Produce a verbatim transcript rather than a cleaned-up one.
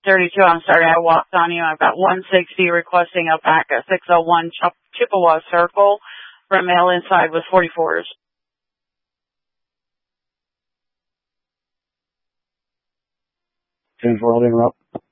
thirty-two, I'm sorry I walked on you. I've got one sixty requesting a back at six oh one Chippewa Circle for a male inside with forty-fours. ten four, I'll interrupt.